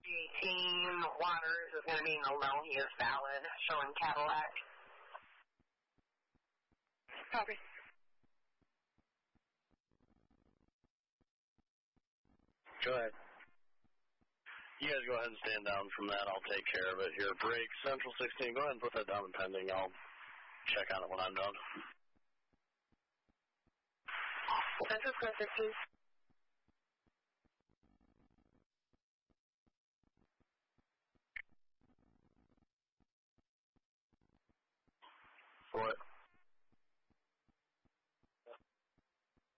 318 Waters is going to be no, he is valid, showing Cadillac. Copy. Go ahead. You guys go ahead and stand down from that. I'll take care of it here. Break, Central 16, go ahead and put that down in pending. I'll check on it when I'm done. Central 16. What?